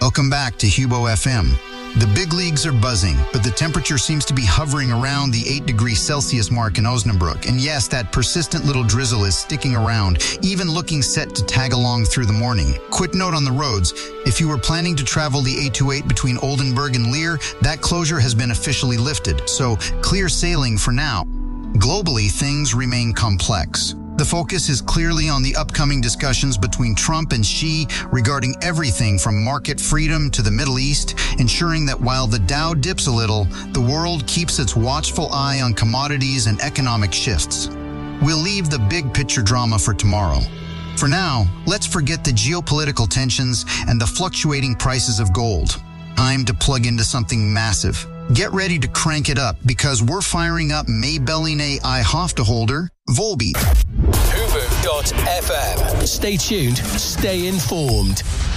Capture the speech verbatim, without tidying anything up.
Welcome back to Hubo F M. The big leagues are buzzing, but the temperature seems to be hovering around the eight degrees Celsius mark in Osnabrück. And yes, that persistent little drizzle is sticking around, even looking set to tag along through the morning. Quick note on the roads. If you were planning to travel the eight two eight between Oldenburg and Leer, that closure has been officially lifted. So clear sailing for now. Globally, things remain complex. The focus is clearly on the upcoming discussions between Trump and Xi regarding everything from market freedom to the Middle East, ensuring that while the Dow dips a little, the world keeps its watchful eye on commodities and economic shifts. We'll leave the big picture drama for tomorrow. For now, let's forget the geopolitical tensions and the fluctuating prices of gold. Time to plug into something massive. Get ready to crank it up because we're firing up Maybelline I Hoofdholder Volbeat. Hubo dot F M. Stay tuned, stay informed.